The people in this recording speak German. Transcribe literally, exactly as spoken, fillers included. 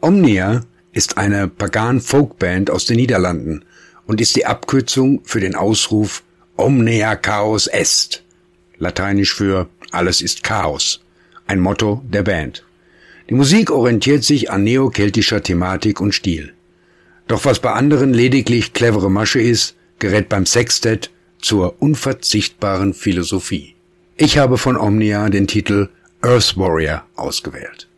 Omnia ist eine Pagan-Folk-Band aus den Niederlanden und ist die Abkürzung für den Ausruf Omnia Chaos Est, lateinisch für alles ist Chaos, ein Motto der Band. Die Musik orientiert sich an neokeltischer Thematik und Stil. Doch was bei anderen lediglich clevere Masche ist, gerät beim Sextett zur unverzichtbaren Philosophie. Ich habe von Omnia den Titel Earth Warrior ausgewählt.